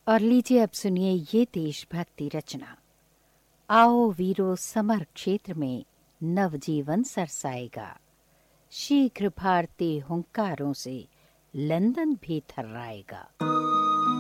और लीजिए अब सुनिए ये देशभक्ति रचना। आओ वीरों, समर क्षेत्र में नवजीवन सरसाएगा। शीघ्र भारतीय हुंकारों से लंदन भी थर्राएगा।